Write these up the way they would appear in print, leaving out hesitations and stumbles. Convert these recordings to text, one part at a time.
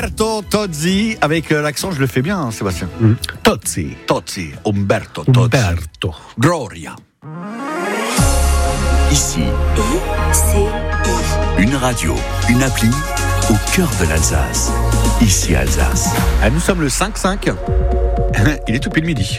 Umberto Tozzi, avec l'accent, je le fais bien, hein, Sébastien. Tozzi. Umberto Tozzi. Umberto. Gloria. Ici, une radio, une appli au cœur de l'Alsace. Ici Alsace. Ah, nous sommes le 5-5. Il est tout pile midi.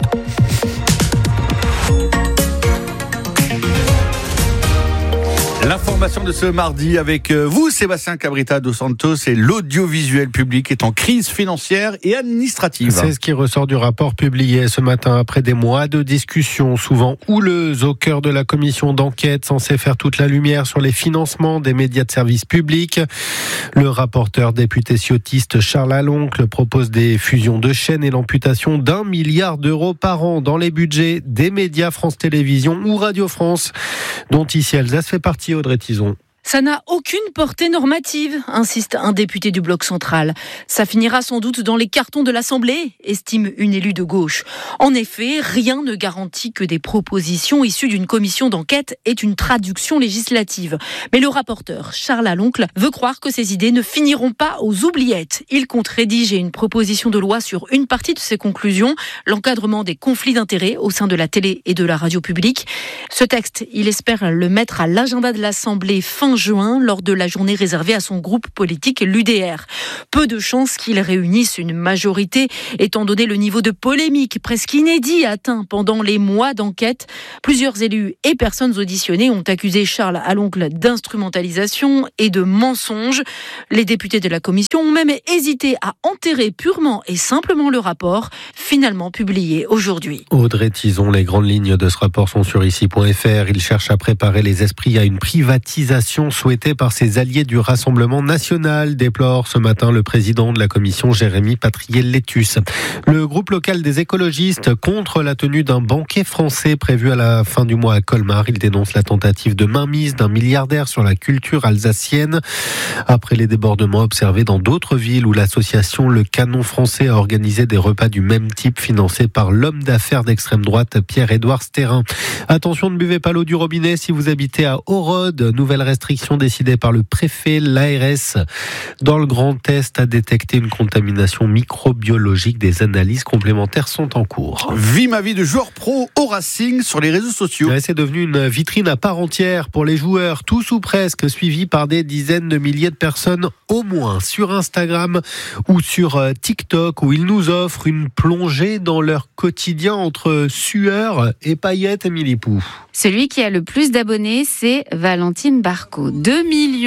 L'information de ce mardi avec vous, Sébastien Cabrita dos Santos, et l'audiovisuel public est en crise financière et administrative. C'est ce qui ressort du rapport publié ce matin après des mois de discussions souvent houleuses au cœur de la commission d'enquête censée faire toute la lumière sur les financements des médias de service public. Le rapporteur député ciotiste Charles Aloncle propose des fusions de chaînes et l'amputation d'1 milliard d'euros par an dans les budgets des médias France Télévisions ou Radio France, dont ici Alsace fait partie. Audrey Tison. Ça n'a aucune portée normative, insiste un député du bloc central. Ça finira sans doute dans les cartons de l'Assemblée, estime une élue de gauche. En effet, rien ne garantit que des propositions issues d'une commission d'enquête aient une traduction législative. Mais le rapporteur, Charles Aloncle, veut croire que ces idées ne finiront pas aux oubliettes. Il compte rédiger une proposition de loi sur une partie de ses conclusions, l'encadrement des conflits d'intérêts au sein de la télé et de la radio publique. Ce texte, il espère le mettre à l'agenda de l'Assemblée fin juin, lors de la journée réservée à son groupe politique, l'UDR. Peu de chances qu'il réunisse une majorité, étant donné le niveau de polémique presque inédit atteint pendant les mois d'enquête. Plusieurs élus et personnes auditionnées ont accusé Charles Aloncle d'instrumentalisation et de mensonge. Les députés de la commission ont même hésité à enterrer purement et simplement le rapport, finalement publié aujourd'hui. Audrey Tison, les grandes lignes de ce rapport sont sur ici.fr. Il cherche à préparer les esprits à une privatisation souhaitée par ses alliés du Rassemblement national, déplore ce matin le président de la commission, Jérémy Patriel-Létus. Le groupe local des écologistes contre la tenue d'un banquet français prévu à la fin du mois à Colmar. Il dénonce la tentative de mainmise d'un milliardaire sur la culture alsacienne. Après les débordements observés dans d'autres villes où l'association Le Canon Français a organisé des repas du même type financés par l'homme d'affaires d'extrême droite Pierre-Édouard Stérin. Attention, ne buvez pas l'eau du robinet si vous habitez à Orode. Nouvelle restriction décidée par le préfet. L'ARS dans le Grand Est a détecté une contamination microbiologique. Des analyses complémentaires sont en cours. Vie ma vie de joueur pro au Racing sur les réseaux sociaux. Ouais, c'est devenu une vitrine à part entière pour les joueurs, tous ou presque, suivis par des dizaines de milliers de personnes au moins sur Instagram ou sur TikTok, où ils nous offrent une plongée dans leur quotidien entre sueur et paillettes. Émilie Pou. Celui qui a le plus d'abonnés, c'est Valentine Barco. 2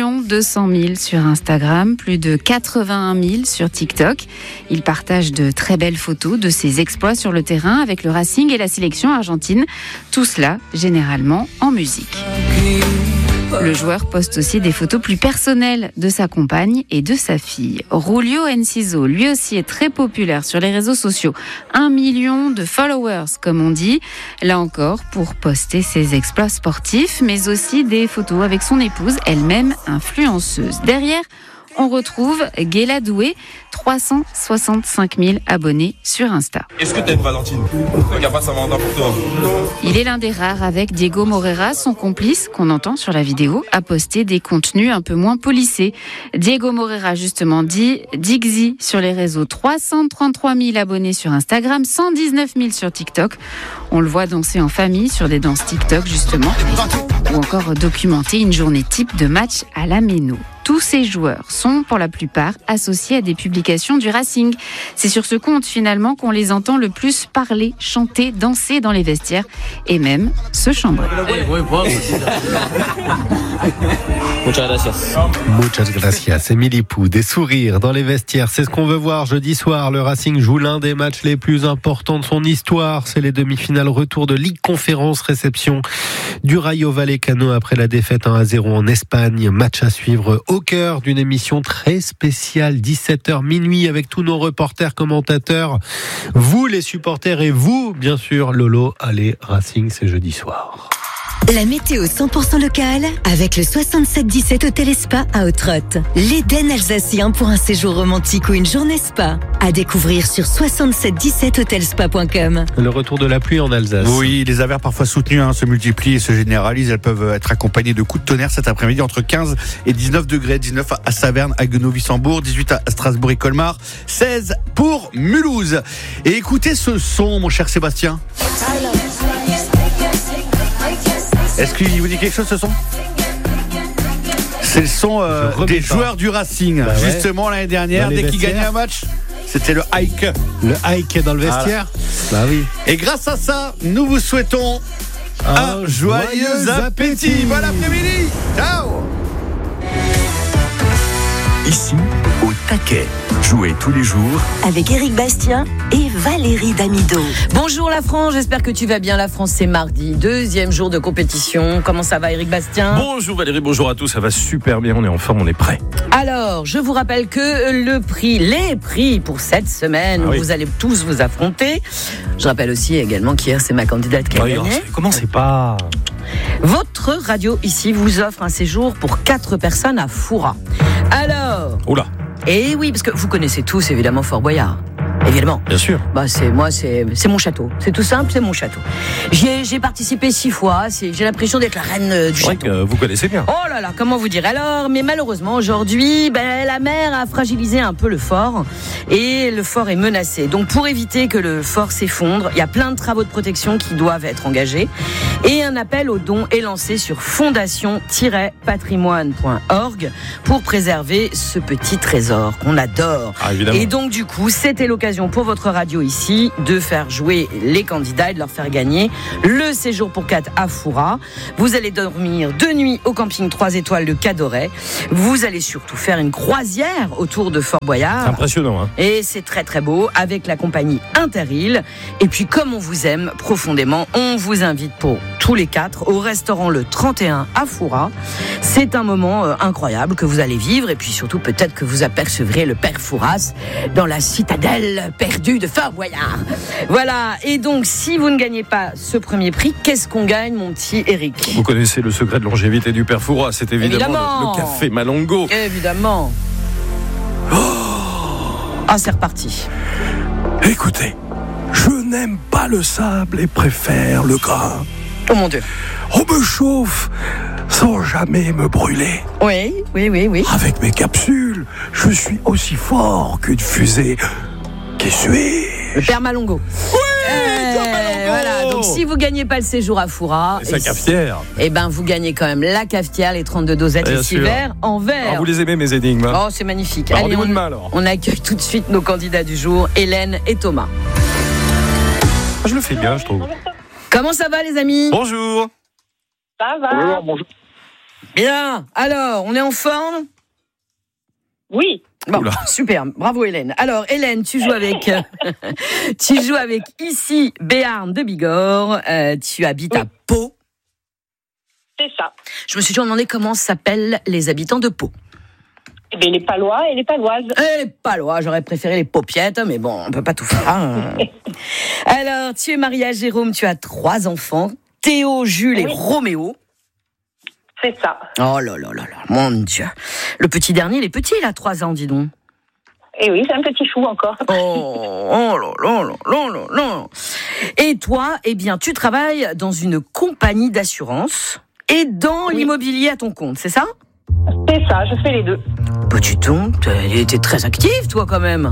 200 000 sur Instagram, plus de 81 000 sur TikTok. Il partage de très belles photos de ses exploits sur le terrain avec le Racing et la sélection argentine. Tout cela, généralement, en musique. Le joueur poste aussi des photos plus personnelles de sa compagne et de sa fille. Julio Enciso, lui aussi, est très populaire sur les réseaux sociaux. 1 million de followers, comme on dit. Là encore, pour poster ses exploits sportifs, mais aussi des photos avec son épouse, elle-même influenceuse. Derrière, on retrouve Guéla Doué, 365 000 abonnés sur Insta. Est-ce que t'as une Valentine? Il n'y a pas de Saint-Valentin pour toi. Il est l'un des rares avec Diego Moreira, son complice, qu'on entend sur la vidéo, à poster des contenus un peu moins polissés. Diego Moreira, justement, dit Dixie sur les réseaux, 333 000 abonnés sur Instagram, 119 000 sur TikTok. On le voit danser en famille sur des danses TikTok, justement, ou encore documenter une journée type de match à la Méno. Tous ces joueurs sont, pour la plupart, associés à des publications du Racing. C'est sur ce compte, finalement, qu'on les entend le plus parler, chanter, danser dans les vestiaires et même se chambrer. Muchas gracias. Émilie Pou, des sourires dans les vestiaires. C'est ce qu'on veut voir jeudi soir. Le Racing joue l'un des matchs les plus importants de son histoire. C'est les demi-finales retour de Ligue Conférence, réception du Rayo Vallecano après la défaite 1-0 en Espagne. Match à suivre au cœur d'une émission très spéciale, 17h minuit, avec tous nos reporters, commentateurs, vous les supporters et vous, bien sûr, Lolo. Allez, Racing, c'est jeudi soir. La météo 100% locale avec le 6717 Hôtel et Spa à Autrotte. L'Éden alsacien pour un séjour romantique ou une journée spa. À découvrir sur 6717hotelspa.com. Le retour de la pluie en Alsace. Oui, les averses parfois soutenues se multiplient et se généralisent. Elles peuvent être accompagnées de coups de tonnerre cet après-midi entre 15 et 19 degrés. 19 à Saverne, à Haguenau-Wissembourg, 18 à Strasbourg et Colmar, 16 pour Mulhouse. Et écoutez ce son, mon cher Sébastien. Est-ce qu'il vous dit quelque chose, ce son ? C'est le son des joueurs du Racing. Bah ouais. Justement, l'année dernière, dès qu'ils gagnaient un match, c'était le hike. Le hike dans le vestiaire. Bah oui. Et grâce à ça, nous vous souhaitons un joyeux appétit. Bon après-midi. Ciao. Ici, au taquet. Jouez tous les jours Avec Éric Bastien et Valérie Damido. Bonjour la France, j'espère que tu vas bien. La France, c'est mardi, 2e jour de compétition. Comment ça va, Éric Bastien ? Bonjour Valérie, bonjour à tous, ça va super bien, on est en forme, on est prêt. Alors, je vous rappelle que les prix pour cette semaine, où vous allez tous vous affronter. Je rappelle aussi également qu'hier, c'est ma candidate qui a gagné. Commencez pas. Votre radio ici vous offre un séjour pour 4 personnes à Foura. Alors, Oula, et oui, parce que vous connaissez tous évidemment Fort Boyard. Évidemment. bien sûr. Bah c'est mon château. C'est tout simple, c'est mon château. J'ai participé 6 fois. J'ai l'impression d'être la reine du C'est vrai château. que vous connaissez bien. Oh là là, comment vous dire ? Alors, mais malheureusement aujourd'hui, la mer a fragilisé un peu le fort et le fort est menacé. Donc pour éviter que le fort s'effondre, il y a plein de travaux de protection qui doivent être engagés et un appel aux dons est lancé sur fondation-patrimoine.org pour préserver ce petit trésor qu'on adore. Ah, évidemment. Et donc du coup, c'était l'occasion pour votre radio ici de faire jouer les candidats et de leur faire gagner le séjour pour 4 à Foura. Vous allez dormir 2 nuits au camping 3 étoiles de Cadoret. Vous allez surtout faire une croisière autour de Fort Boyard. C'est impressionnant, hein. Et c'est très très beau avec la compagnie Interil. Et puis comme on vous aime profondément, on vous invite pour tous les 4 au restaurant Le 31 à Foura. C'est un moment incroyable que vous allez vivre et puis surtout peut-être que vous apercevrez le père Fouras dans la citadelle perdue de Fort Boyard. Voilà, et donc si vous ne gagnez pas ce premier prix, qu'est-ce qu'on gagne mon petit Eric ? Vous connaissez le secret de longévité du père Fouras, c'est évidemment le café Malongo. Évidemment. Ah, c'est reparti. Écoutez, je n'aime pas le sable et préfère le grain. Oh mon Dieu. On me chauffe sans jamais me brûler. Oui. Avec mes capsules, je suis aussi fort qu'une fusée. Qui suis-je ? Le père Malongo. Tom Malongo. Voilà, donc si vous gagnez pas le séjour à Foura, Et sa cafetière. vous gagnez quand même la cafetière, les 32 dosettes, Bien les 6 sûr. verres en verre. Ah, vous les aimez mes énigmes, hein ? Oh, c'est magnifique. Bah, Allez, rendez-vous demain, alors. on accueille tout de suite nos candidats du jour, Hélène et Thomas. Je le fais bien, je trouve. Comment ça va les amis ? Bonjour. Ça va ? Bien. Alors, on est en forme ? Oui. Bon, Oula. super, bravo Hélène. Alors Hélène, tu joues avec ici Béarn de Bigorre, tu habites à Pau. C'est ça. Je me suis toujours demandé comment s'appellent les habitants de Pau. Eh bien, les Palois et les Paloises. Les Palois, j'aurais préféré les Paupiettes, mais bon, on peut pas tout faire. Alors, tu es mariée à Jérôme, tu as 3 enfants, Théo, Jules et Roméo. C'est ça. Oh là là là là, mon Dieu. Le petit dernier, il est petit, il a 3 ans, dis donc. Et oui, c'est un petit chou encore. Oh là là là là là là. Et toi, eh bien, tu travailles dans une compagnie d'assurance et dans l'immobilier à ton compte, c'est ça ? C'est ça, je fais les deux. Petit ton, t'es très active, toi, quand même.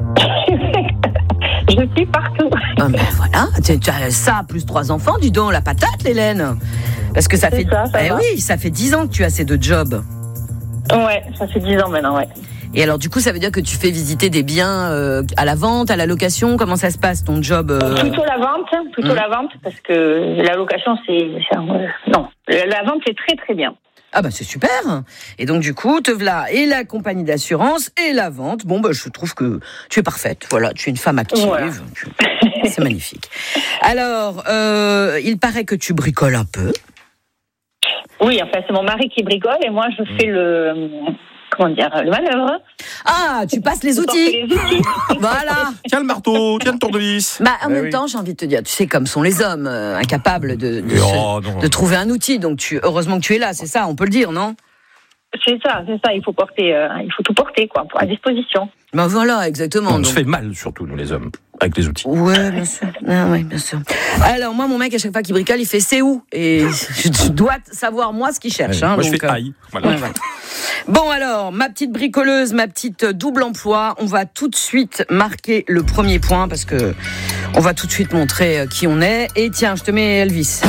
Je suis partout. Ah, ben voilà, t'as ça, plus 3 enfants, dis donc, la patate, Hélène. Parce que ça C'est fait... ça va. oui, ça fait 10 ans que tu as ces 2 jobs. Ouais, ça fait 10 ans maintenant, ouais. Et alors, du coup, ça veut dire que tu fais visiter des biens à la vente, à la location. Comment ça se passe, ton job Plutôt la vente, parce que la location, non, la vente, c'est très très bien. Ah bah c'est super. Et donc du coup, te voilà et la compagnie d'assurance et la vente. Bon bah je trouve que tu es parfaite. Voilà, tu es une femme active. Voilà. C'est magnifique. Alors, il paraît que tu bricoles un peu. Oui, enfin c'est mon mari qui bricole et moi je fais le manœuvre. Ah, tu passes les outils. Voilà. Tiens le marteau, tiens le tournevis. Bah, en même temps, j'ai envie de te dire, tu sais, comme sont les hommes, incapables de trouver un outil. Donc, heureusement que tu es là, c'est ça, on peut le dire, non ? C'est ça. Il faut tout porter, quoi, à disposition. Ben voilà, exactement. On se fait mal, surtout, nous, les hommes, avec les outils. Ouais, bien sûr. Oui, bien sûr. Alors, moi, mon mec, à chaque fois qu'il bricole, il fait c'est où ? Et je dois savoir, moi, ce qu'il cherche. Moi, je fais aïe. Voilà. Ouais. Bon, alors, ma petite bricoleuse, ma petite double emploi, on va tout de suite marquer le premier point parce que on va tout de suite montrer qui on est. Et tiens, je te mets Elvis.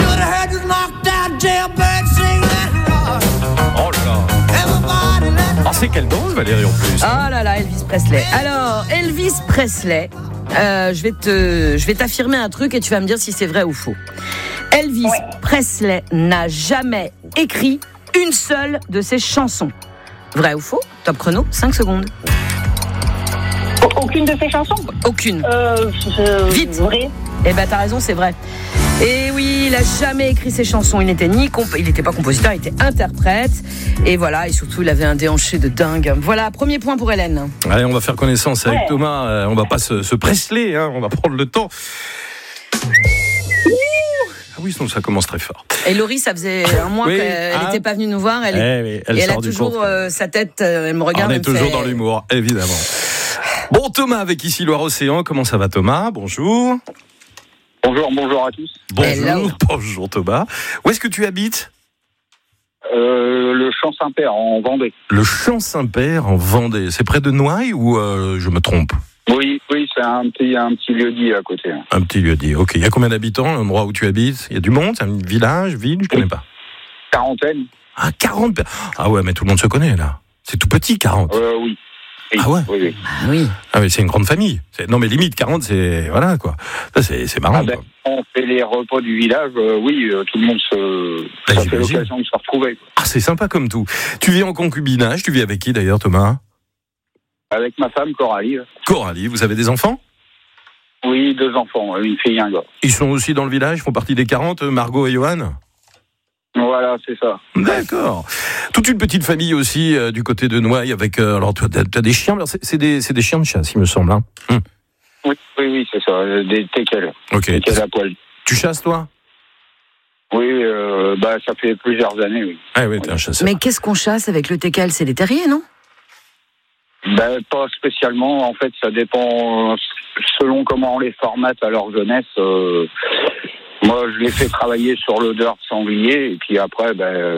Oh là là. Ah, c'est quelle danse, Valérie, en plus. Ah là là, Elvis Presley. Alors, Elvis Presley, je vais t'affirmer un truc et tu vas me dire si c'est vrai ou faux. Elvis Presley n'a jamais écrit une seule de ses chansons. Vrai ou faux ? Top chrono, 5 secondes. Aucune de ses chansons ? Aucune. Vite. Vrai. Eh ben, t'as raison, c'est vrai. Et oui, il a jamais écrit ses chansons. Il n'était pas compositeur, il était interprète. Et voilà, et surtout, il avait un déhanché de dingue. Voilà, premier point pour Hélène. Allez, on va faire connaissance avec Thomas. On va pas se Presley, hein. On va prendre le temps. Ah oui, ça commence très fort. Et Laurie, ça faisait un mois qu'elle n'était pas venue nous voir. Elle a toujours sa tête, elle me regarde. On est toujours dans l'humour, évidemment. Bon, Thomas, avec ici Loire-Océan. Comment ça va, Thomas ? Bonjour. Bonjour à tous. Bonjour Thomas. Où est-ce que tu habites ? Le Champ-Saint-Père en Vendée. Le Champ-Saint-Père en Vendée. C'est près de Noailles ou je me trompe ? Oui, c'est un petit lieu-dit à côté. Un petit lieu-dit, ok. Il y a combien d'habitants, l'endroit où tu habites ? Il y a du monde ? C'est un village, ville ? Je connais pas. Quarantaine. Ah, 40 ? Ah ouais, mais tout le monde se connaît là. C'est tout petit, 40. Oui. Ah ouais ? Oui. Ah mais c'est une grande famille. Non mais limite 40, c'est voilà quoi. Ça c'est marrant. Quoi. On fait les repas du village, tout le monde ça fait l'occasion de se retrouver. Quoi. Ah c'est sympa comme tout. Tu vis en concubinage, tu vis avec qui d'ailleurs Thomas ? Avec ma femme Coralie. Coralie, vous avez des enfants ? Oui, 2 enfants, une fille et un gars. Ils sont aussi dans le village, font partie des 40, Margot et Johan ? Voilà, c'est ça. D'accord. Toute une petite famille aussi du côté de Noailles avec. Alors, tu as des chiens, alors c'est des chiens de chasse, il me semble. Hein. Oui, c'est ça, des teckels. Ok. Teckels à poil. Tu chasses, toi ? Oui, ça fait plusieurs années, oui. Ah oui, t'es un chasseur. Mais qu'est-ce qu'on chasse avec le teckel ? C'est des terriers, non ? Pas spécialement. En fait, ça dépend selon comment on les formate à leur jeunesse. Moi, je les fais travailler sur l'odeur de sanglier, et puis après,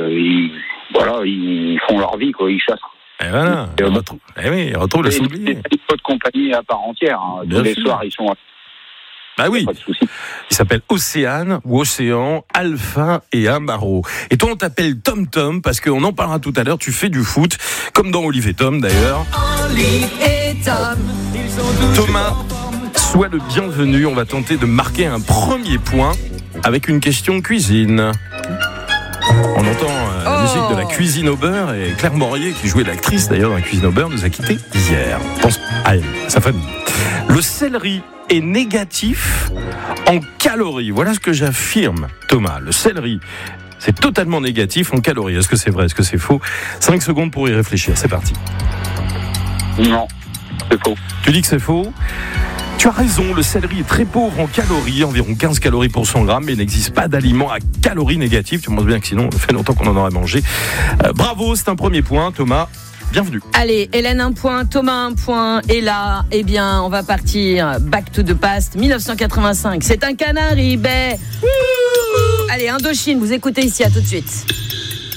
ils font leur vie, quoi. Ils chassent. Et voilà. Ils retrouvent le sanglier. C'est une autre compagnie à part entière. Hein. Tous les soirs, ils sont. Bah oui. Pas de souci. Il s'appelle Océane ou Océan, Alpha et Amaro. Et toi, on t'appelle Tom Tom parce qu'on en parlera tout à l'heure. Tu fais du foot, comme dans Olive et Tom d'ailleurs. Olive et Tom. Thomas, sois le bienvenu. On va tenter de marquer un premier point avec une question cuisine. On entend la musique de la cuisine au beurre et Claire Morier, qui jouait l'actrice d'ailleurs dans la cuisine au beurre, nous a quittés hier. Pense à elle, sa famille. Le céleri est négatif en calories. Voilà ce que j'affirme, Thomas. Le céleri, c'est totalement négatif en calories. Est-ce que c'est vrai ? Est-ce que c'est faux ? 5 secondes pour y réfléchir. C'est parti. Non, c'est faux. Tu dis que c'est faux ? Tu as raison, le céleri est très pauvre en calories, environ 15 calories pour 100 grammes, mais il n'existe pas d'aliment à calories négatives. Tu penses bien que sinon, ça fait longtemps qu'on en aurait mangé. Bravo, c'est un premier point, Thomas. Bienvenue. Allez, Hélène 1 point, Thomas 1 point, et là, on va partir back to the past, 1985. C'est un canari, Allez, Indochine, vous écoutez ici, à tout de suite.